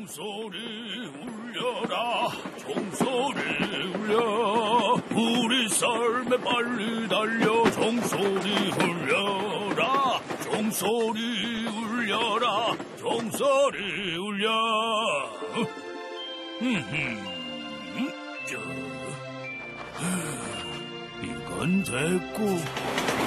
종소리 울려라 종소리 울려 우리 삶에 빨리 달려 종소리 울려라 종소리 울려라 종소리 울려 이건 됐고